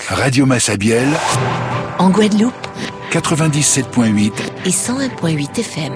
Radio Massabielle, en Guadeloupe, 97.8 et 101.8 FM.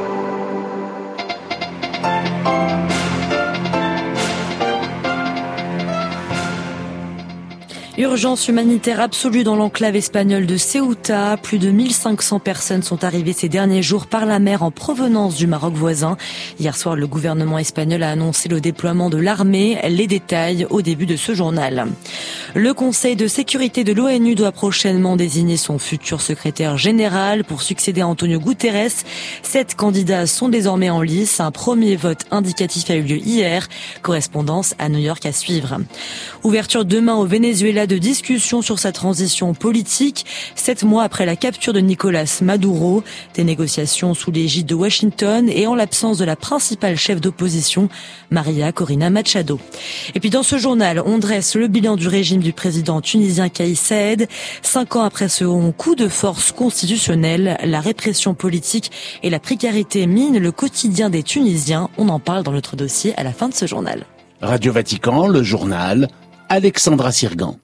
Urgence humanitaire absolue dans l'enclave espagnole de Ceuta. Plus de 1500 personnes sont arrivées ces derniers jours par la mer en provenance du Maroc voisin. Hier soir, le gouvernement espagnol a annoncé le déploiement de l'armée. Les détails au début de ce journal. Le Conseil de sécurité de l'ONU doit prochainement désigner son futur secrétaire général pour succéder à Antonio Guterres. 7 candidats sont désormais en lice. Un premier vote indicatif a eu lieu hier. Correspondance à New York à suivre. Ouverture demain au Venezuela de discussions sur sa transition politique, 7 mois après la capture de Nicolas Maduro. Des négociations sous l'égide de Washington et en l'absence de la principale chef d'opposition, Maria Corina Machado. Et puis dans ce journal, on dresse le bilan du régime du président tunisien Kais Saied. 5 ans après ce coup de force constitutionnel, la répression politique et la précarité minent le quotidien des Tunisiens. On en parle dans notre dossier à la fin de ce journal. Radio Vatican, le journal, Alexandra Sirgan.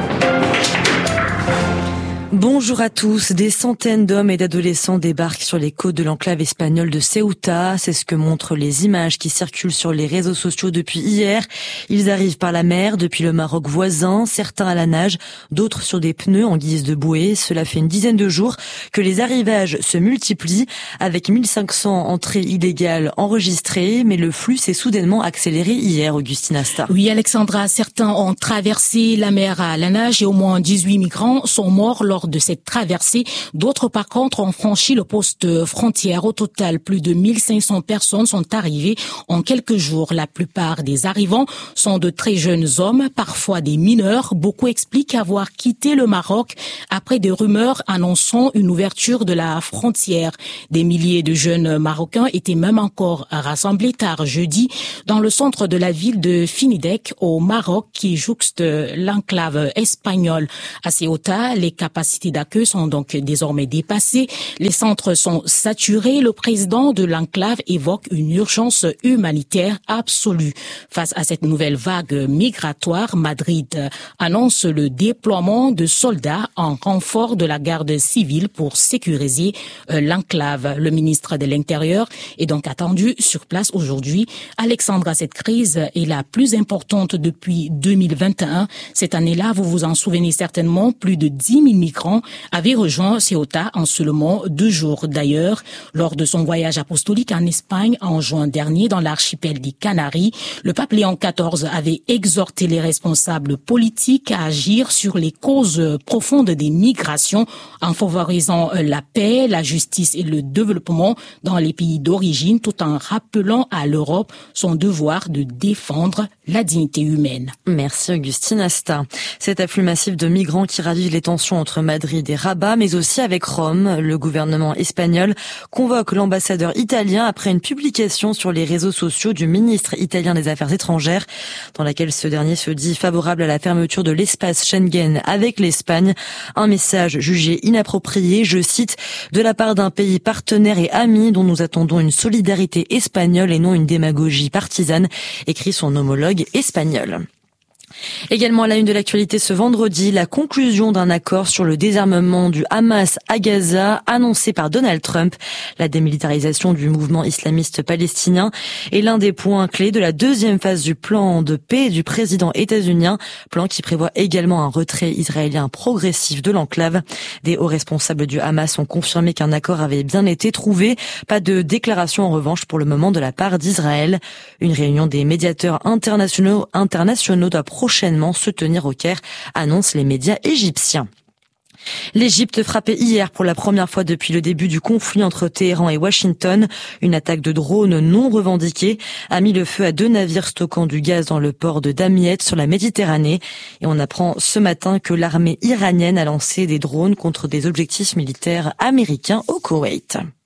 Bonjour à tous. Des centaines d'hommes et d'adolescents débarquent sur les côtes de l'enclave espagnole de Ceuta. C'est ce que montrent les images qui circulent sur les réseaux sociaux depuis hier. Ils arrivent par la mer depuis le Maroc voisin, certains à la nage, d'autres sur des pneus en guise de bouée. Cela fait une dizaine de jours que les arrivages se multiplient avec 1500 entrées illégales enregistrées, mais le flux s'est soudainement accéléré hier, Augustine Asta. Oui, Alexandra, certains ont traversé la mer à la nage et au moins 18 migrants sont morts lors de cette traversée. D'autres, par contre, ont franchi le poste frontière. Au total, plus de 1500 personnes sont arrivées en quelques jours. La plupart des arrivants sont de très jeunes hommes, parfois des mineurs. Beaucoup expliquent avoir quitté le Maroc après des rumeurs annonçant une ouverture de la frontière. Des milliers de jeunes Marocains étaient même encore rassemblés tard jeudi dans le centre de la ville de Finidec au Maroc qui jouxte l'enclave espagnole. À Ceuta, les capacités d'accueil sont donc désormais dépassées. Les centres sont saturés. Le président de l'enclave évoque une urgence humanitaire absolue. Face à cette nouvelle vague migratoire, Madrid annonce le déploiement de soldats en renfort de la garde civile pour sécuriser l'enclave. Le ministre de l'Intérieur est donc attendu sur place aujourd'hui. Alexandra, cette crise est la plus importante depuis 2021. Cette année-là, vous vous en souvenez certainement, plus de 10 000 migrants avaient rejoint Ceuta en seulement 2 jours. D'ailleurs, lors de son voyage apostolique en Espagne en juin dernier dans l'archipel des Canaries, le pape Léon XIV avait exhorté les responsables politiques à agir sur les causes profondes des migrations en favorisant la paix, la justice et le développement dans les pays d'origine, tout en rappelant à l'Europe son devoir de défendre la dignité humaine. Merci Augustine Asta. Cet afflux massif de migrants qui ravive les tensions entre Madrid et Rabat, mais aussi avec Rome. Le gouvernement espagnol convoque l'ambassadeur italien après une publication sur les réseaux sociaux du ministre italien des Affaires étrangères, dans laquelle ce dernier se dit favorable à la fermeture de l'espace Schengen avec l'Espagne. Un message jugé inapproprié, je cite, de la part d'un pays partenaire et ami dont nous attendons une solidarité espagnole et non une démagogie partisane, écrit son homologue espagnol. Également à la une de l'actualité ce vendredi, la conclusion d'un accord sur le désarmement du Hamas à Gaza annoncé par Donald Trump. La démilitarisation du mouvement islamiste palestinien est l'un des points clés de la deuxième phase du plan de paix du président états-unien, plan qui prévoit également un retrait israélien progressif de l'enclave. Des hauts responsables du Hamas ont confirmé qu'un accord avait bien été trouvé. Pas de déclaration en revanche pour le moment de la part d'Israël. Une réunion des médiateurs internationaux doit prochainement se tenir au Caire, annoncent les médias égyptiens. L'Égypte frappait hier pour la première fois depuis le début du conflit entre Téhéran et Washington. Une attaque de drone non revendiquée a mis le feu à 2 navires stockant du gaz dans le port de Damiette sur la Méditerranée. Et on apprend ce matin que l'armée iranienne a lancé des drones contre des objectifs militaires américains au Koweït.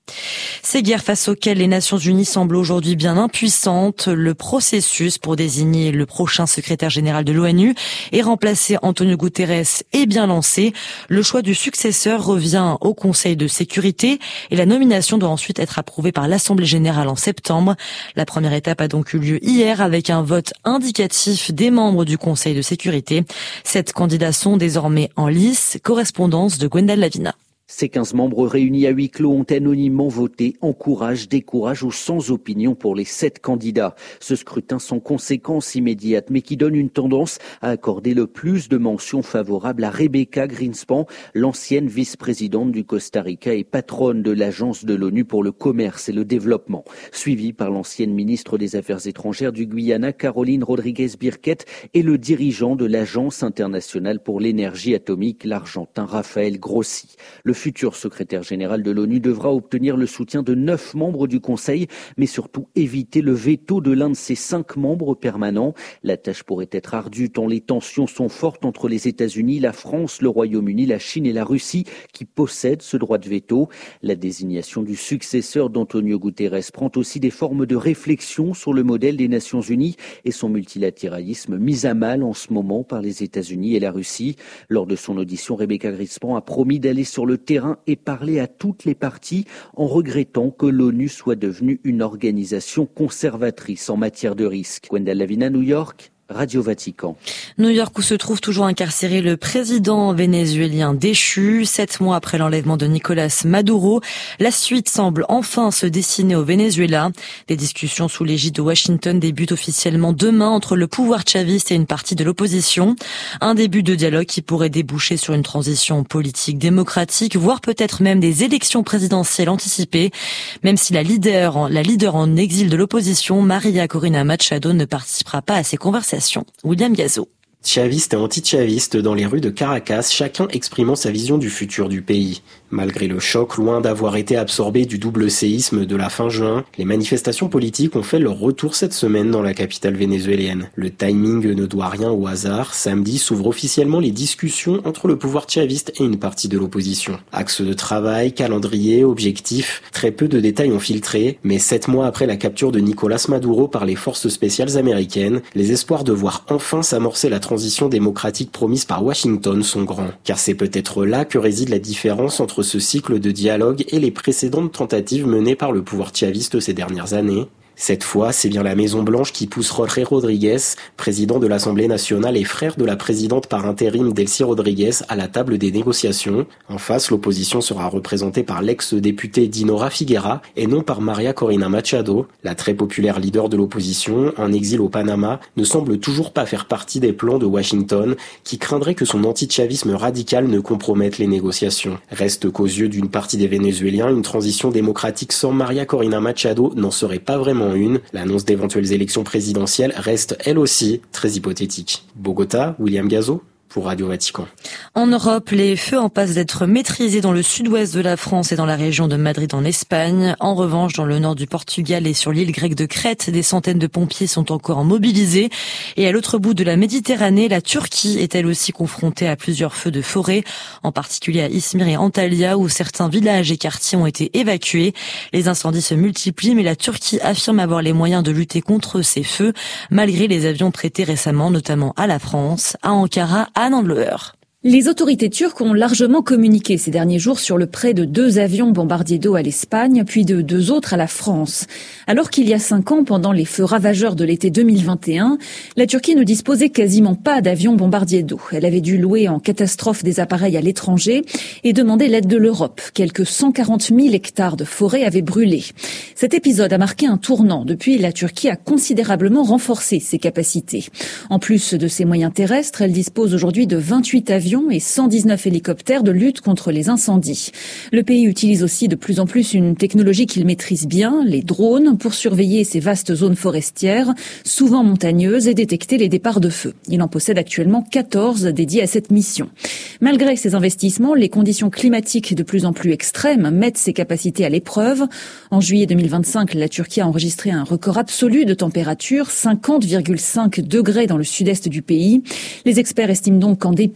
Ces guerres face auxquelles les Nations Unies semblent aujourd'hui bien impuissantes, le processus pour désigner le prochain secrétaire général de l'ONU et remplacer Antonio Guterres est bien lancé. Le choix du successeur revient au Conseil de sécurité et la nomination doit ensuite être approuvée par l'Assemblée générale en septembre. La première étape a donc eu lieu hier avec un vote indicatif des membres du Conseil de sécurité. 7 candidats sont désormais en lice. Correspondance de Gwendal Lavina. Ces 15 membres réunis à huis clos ont anonymement voté, encourage, décourage ou sans opinion pour les 7 candidats. Ce scrutin sans conséquence immédiate, mais qui donne une tendance à accorder le plus de mentions favorables à Rebecca Greenspan, l'ancienne vice-présidente du Costa Rica et patronne de l'Agence de l'ONU pour le commerce et le développement, suivie par l'ancienne ministre des Affaires étrangères du Guyana, Caroline Rodriguez Birquet, et le dirigeant de l'Agence internationale pour l'énergie atomique, l'Argentin Rafael Grossi. Le futur secrétaire général de l'ONU devra obtenir le soutien de 9 membres du Conseil, mais surtout éviter le veto de l'un de ses 5 membres permanents. La tâche pourrait être ardue tant les tensions sont fortes entre les États-Unis, la France, le Royaume-Uni, la Chine et la Russie qui possèdent ce droit de veto. La désignation du successeur d'Antonio Guterres prend aussi des formes de réflexion sur le modèle des Nations Unies et son multilatéralisme mis à mal en ce moment par les États-Unis et la Russie. Lors de son audition, Rebecca Greenspan a promis d'aller sur le terrain et parler à toutes les parties en regrettant que l'ONU soit devenue une organisation conservatrice en matière de risque. Gwendal Lavina, New York. Radio Vatican. New York où se trouve toujours incarcéré le président vénézuélien déchu. 7 mois après l'enlèvement de Nicolás Maduro, la suite semble enfin se dessiner au Venezuela. Des discussions sous l'égide de Washington débutent officiellement demain entre le pouvoir chaviste et une partie de l'opposition. Un début de dialogue qui pourrait déboucher sur une transition politique démocratique, voire peut-être même des élections présidentielles anticipées. Même si la leader en exil de l'opposition, Maria Corina Machado, ne participera pas à ces conversations. William Gazo. Chavistes et anti-chavistes dans les rues de Caracas, chacun exprimant sa vision du futur du pays. Malgré le choc, loin d'avoir été absorbé du double séisme de la fin juin, les manifestations politiques ont fait leur retour cette semaine dans la capitale vénézuélienne. Le timing ne doit rien au hasard. Samedi s'ouvrent officiellement les discussions entre le pouvoir chaviste et une partie de l'opposition. Axe de travail, calendrier, objectifs, très peu de détails ont filtré, mais 7 mois après la capture de Nicolás Maduro par les forces spéciales américaines, les espoirs de voir enfin s'amorcer la transition démocratique promise par Washington sont grands. Car c'est peut-être là que réside la différence entre ce cycle de dialogue et les précédentes tentatives menées par le pouvoir chaviste ces dernières années. Cette fois, c'est bien la Maison-Blanche qui pousse Jorge Rodríguez, président de l'Assemblée nationale et frère de la présidente par intérim Delcy Rodríguez, à la table des négociations. En face, l'opposition sera représentée par l'ex-député Dinora Figuera et non par Maria Corina Machado. La très populaire leader de l'opposition, en exil au Panama, ne semble toujours pas faire partie des plans de Washington, qui craindrait que son anti-chavisme radical ne compromette les négociations. Reste qu'aux yeux d'une partie des Vénézuéliens, une transition démocratique sans Maria Corina Machado n'en serait pas vraiment une. L'annonce d'éventuelles élections présidentielles reste elle aussi très hypothétique. Bogota, William Gazo pour Radio Vatican. En Europe, les feux en passe d'être maîtrisés dans le sud-ouest de la France et dans la région de Madrid en Espagne. En revanche, dans le nord du Portugal et sur l'île grecque de Crète, des centaines de pompiers sont encore mobilisés. Et à l'autre bout de la Méditerranée, la Turquie est elle aussi confrontée à plusieurs feux de forêt, en particulier à Izmir et Antalya, où certains villages et quartiers ont été évacués. Les incendies se multiplient, mais la Turquie affirme avoir les moyens de lutter contre ces feux, malgré les avions prêtés récemment, notamment à la France, à Ankara, Anne Andleuer. Les autorités turques ont largement communiqué ces derniers jours sur le prêt de 2 avions bombardiers d'eau à l'Espagne, puis de 2 autres à la France. Alors qu'il y a 5 ans, pendant les feux ravageurs de l'été 2021, la Turquie ne disposait quasiment pas d'avions bombardiers d'eau. Elle avait dû louer en catastrophe des appareils à l'étranger et demander l'aide de l'Europe. Quelques 140 000 hectares de forêt avaient brûlé. Cet épisode a marqué un tournant. Depuis, la Turquie a considérablement renforcé ses capacités. En plus de ses moyens terrestres, elle dispose aujourd'hui de 28 avions et 119 hélicoptères de lutte contre les incendies. Le pays utilise aussi de plus en plus une technologie qu'il maîtrise bien, les drones, pour surveiller ces vastes zones forestières, souvent montagneuses, et détecter les départs de feu. Il en possède actuellement 14 dédiés à cette mission. Malgré ces investissements, les conditions climatiques de plus en plus extrêmes mettent ses capacités à l'épreuve. En juillet 2025, la Turquie a enregistré un record absolu de température, 50,5 degrés dans le sud-est du pays. Les experts estiment donc qu'en dépit des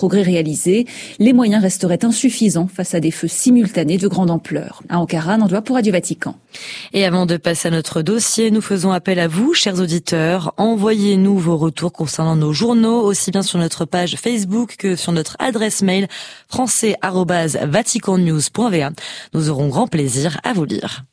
progrès réalisés, les moyens resteraient insuffisants face à des feux simultanés de grande ampleur. À Ankara, Nandois pour Radio Vatican. Et avant de passer à notre dossier, nous faisons appel à vous, chers auditeurs. Envoyez-nous vos retours concernant nos journaux, aussi bien sur notre page Facebook que sur notre adresse mail français@vaticannews.va. Nous aurons grand plaisir à vous lire.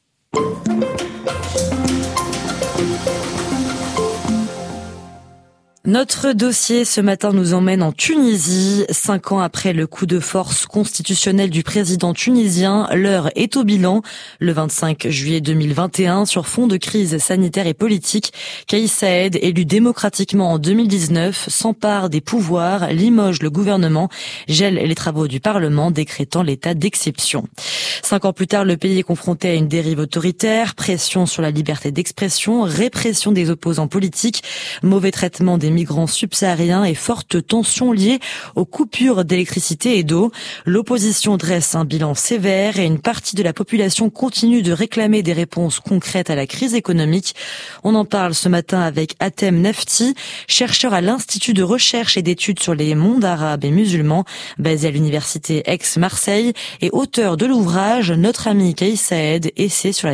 Notre dossier ce matin nous emmène en Tunisie. 5 ans après le coup de force constitutionnel du président tunisien, l'heure est au bilan. Le 25 juillet 2021, sur fond de crise sanitaire et politique, Kais Saied, élu démocratiquement en 2019, s'empare des pouvoirs, limoge le gouvernement, gèle les travaux du Parlement, décrétant l'état d'exception. 5 ans plus tard, le pays est confronté à une dérive autoritaire, pression sur la liberté d'expression, répression des opposants politiques, mauvais traitement des migrants subsahariens et fortes tensions liées aux coupures d'électricité et d'eau. L'opposition dresse un bilan sévère et une partie de la population continue de réclamer des réponses concrètes à la crise économique. On en parle ce matin avec Hatem Nefti, chercheur à l'Institut de recherche et d'études sur les mondes arabes et musulmans, basé à l'université Aix-Marseille et auteur de l'ouvrage Notre ami Kais Saied, essai sur la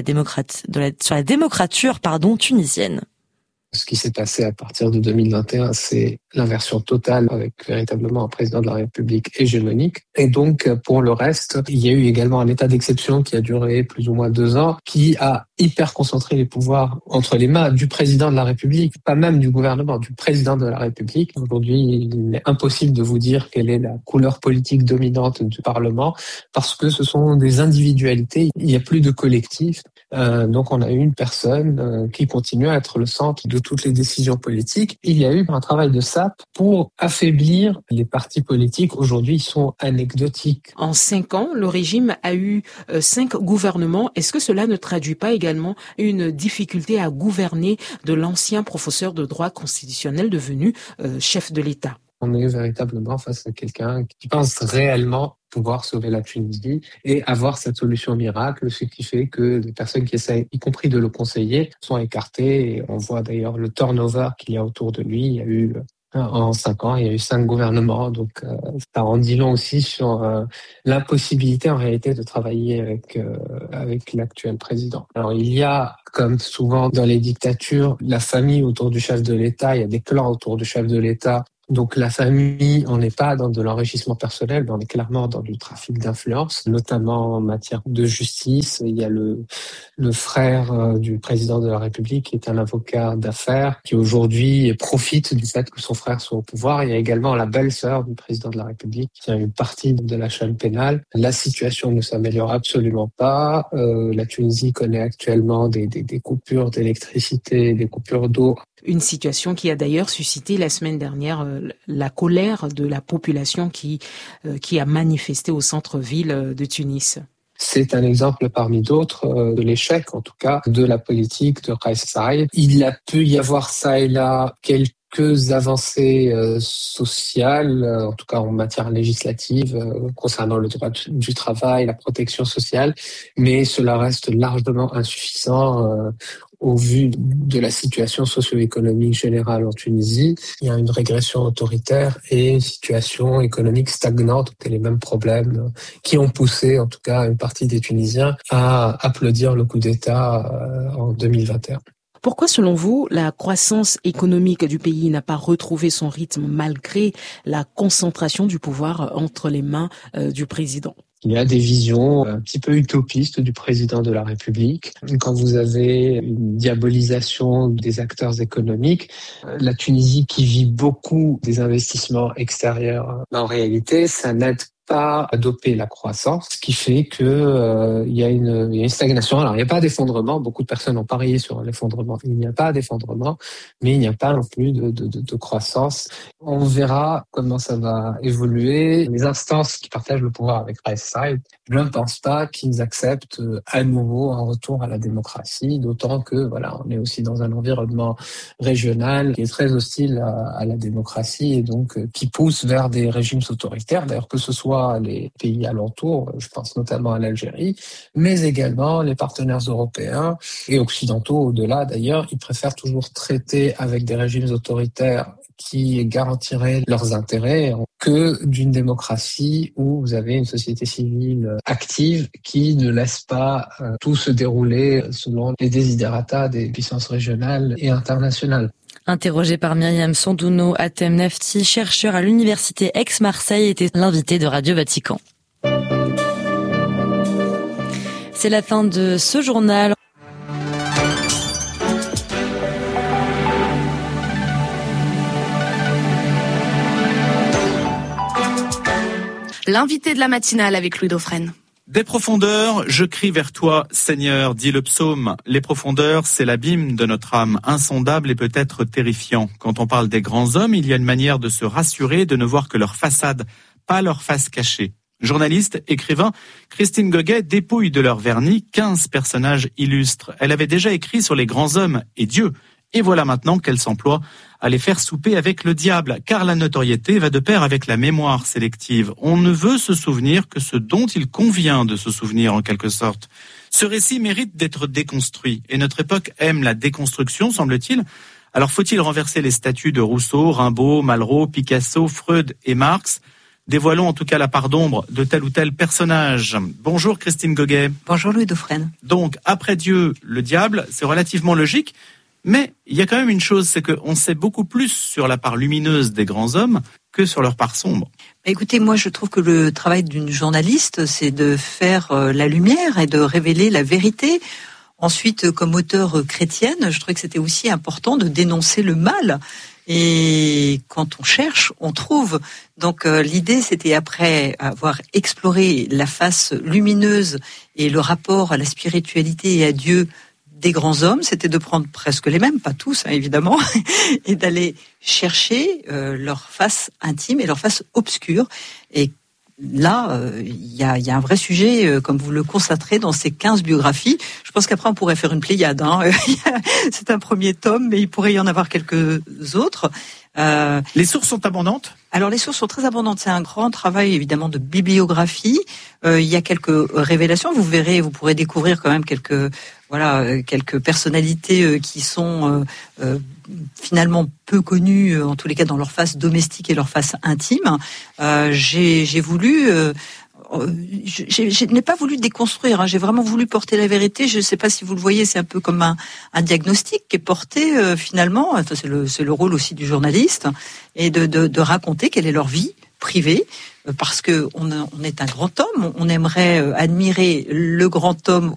démocrature tunisienne. Ce qui s'est passé à partir de 2021, c'est l'inversion totale avec véritablement un président de la République hégémonique. Et donc, pour le reste, il y a eu également un état d'exception qui a duré plus ou moins 2 ans, qui a hyper concentré les pouvoirs entre les mains du président de la République, pas même du gouvernement, du président de la République. Aujourd'hui, il est impossible de vous dire quelle est la couleur politique dominante du Parlement, parce que ce sont des individualités, il n'y a plus de collectif. Donc on a eu une personne qui continue à être le centre de toutes les décisions politiques. Il y a eu un travail de sape pour affaiblir les partis politiques. Aujourd'hui, ils sont anecdotiques. En 5 ans, le régime a eu 5 gouvernements. Est-ce que cela ne traduit pas également une difficulté à gouverner de l'ancien professeur de droit constitutionnel devenu chef de l'État ? On est véritablement face à quelqu'un qui pense réellement pouvoir sauver la Tunisie et avoir cette solution miracle, ce qui fait que les personnes qui essaient, y compris de le conseiller, sont écartées. Et on voit d'ailleurs le turnover qu'il y a autour de lui. Il y a eu, en 5 ans, il y a eu 5 gouvernements. Donc, ça en dit long aussi sur l'impossibilité, en réalité, de travailler avec l'actuel président. Alors, il y a, comme souvent dans les dictatures, la famille autour du chef de l'État. Il y a des clans autour du chef de l'État. Donc la famille, on n'est pas dans de l'enrichissement personnel, mais on est clairement dans du trafic d'influence, notamment en matière de justice. Il y a le frère du président de la République qui est un avocat d'affaires qui aujourd'hui profite du fait que son frère soit au pouvoir. Il y a également la belle-sœur du président de la République qui a une partie de la chaîne pénale. La situation ne s'améliore absolument pas. La Tunisie connaît actuellement des coupures d'électricité, des coupures d'eau. Une situation qui a d'ailleurs suscité la semaine dernière la colère de la population qui a manifesté au centre-ville de Tunis. C'est un exemple parmi d'autres de l'échec, en tout cas, de la politique de Kais Saied. Il a pu y avoir ça et là quelques avancées sociales, en tout cas en matière législative, concernant le droit du travail, la protection sociale, mais cela reste largement insuffisant au vu de la situation socio-économique générale en Tunisie. Il y a une régression autoritaire et une situation économique stagnante, les mêmes problèmes qui ont poussé en tout cas une partie des Tunisiens à applaudir le coup d'État en 2021. Pourquoi, selon vous, la croissance économique du pays n'a pas retrouvé son rythme malgré la concentration du pouvoir entre les mains du président ? Il y a des visions un petit peu utopistes du président de la République. Quand vous avez une diabolisation des acteurs économiques, la Tunisie qui vit beaucoup des investissements extérieurs, en réalité, ça n'aide pas à doper la croissance, ce qui fait que il y a une stagnation. Alors il n'y a pas d'effondrement, beaucoup de personnes ont parié sur l'effondrement. Il n'y a pas d'effondrement, mais il n'y a pas non plus de croissance. On verra comment ça va évoluer. Les instances qui partagent le pouvoir avec Kais Saied, je ne pense pas qu'ils acceptent à nouveau un retour à la démocratie, d'autant que voilà, on est aussi dans un environnement régional qui est très hostile à la démocratie et donc qui pousse vers des régimes autoritaires, d'ailleurs que ce soit les pays alentours, je pense notamment à l'Algérie, mais également les partenaires européens et occidentaux au-delà d'ailleurs, ils préfèrent toujours traiter avec des régimes autoritaires qui garantirait leurs intérêts que d'une démocratie où vous avez une société civile active qui ne laisse pas tout se dérouler selon les desiderata des puissances régionales et internationales. Interrogé par Myriam Sandouno, Hatem Nafti, chercheur à l'université Aix-Marseille, était l'invité de Radio Vatican. C'est la fin de ce journal. L'invité de la matinale avec Louis Dauphren. Des profondeurs, je crie vers toi, Seigneur, dit le psaume. Les profondeurs, c'est l'abîme de notre âme, insondable et peut-être terrifiant. Quand on parle des grands hommes, il y a une manière de se rassurer, de ne voir que leur façade, pas leur face cachée. Journaliste, écrivain, Christine Goguet dépouille de leur vernis 15 personnages illustres. Elle avait déjà écrit sur les grands hommes et Dieu. Et voilà maintenant qu'elle s'emploie à les faire souper avec le diable, car la notoriété va de pair avec la mémoire sélective. On ne veut se souvenir que ce dont il convient de se souvenir en quelque sorte. Ce récit mérite d'être déconstruit, et notre époque aime la déconstruction, semble-t-il. Alors faut-il renverser les statues de Rousseau, Rimbaud, Malraux, Picasso, Freud et Marx ? Dévoilons en tout cas la part d'ombre de tel ou tel personnage. Bonjour Christine Goguet. Bonjour Louis Dauphren. Donc, après Dieu, le diable, c'est relativement logique. Mais il y a quand même une chose, c'est qu'on sait beaucoup plus sur la part lumineuse des grands hommes que sur leur part sombre. Écoutez, moi je trouve que le travail d'une journaliste, c'est de faire la lumière et de révéler la vérité. Ensuite, comme auteure chrétienne, je trouvais que c'était aussi important de dénoncer le mal. Et quand on cherche, on trouve. Donc l'idée, c'était après avoir exploré la face lumineuse et le rapport à la spiritualité et à Dieu des grands hommes, c'était de prendre presque les mêmes, pas tous évidemment, et d'aller chercher leur face intime et leur face obscure. Et là, il y a un vrai sujet, comme vous le constaterez dans ces 15 biographies. Je pense qu'après on pourrait faire une pléiade. C'est un premier tome, mais il pourrait y en avoir quelques autres. Les sources sont abondantes ? Alors les sources sont très abondantes. C'est un grand travail évidemment de bibliographie. Il y a quelques révélations. Vous verrez, vous pourrez découvrir quand même quelques personnalités qui sont finalement peu connues, en tous les cas dans leur face domestique et leur face intime. J'ai voulu je n'ai pas voulu déconstruire, j'ai vraiment voulu porter la vérité. Je ne sais pas si vous le voyez, c'est un peu comme un diagnostic qui est porté finalement. Enfin, c'est le rôle aussi du journaliste, et de raconter quelle est leur vie privée, parce que on est un grand homme. On aimerait admirer le grand homme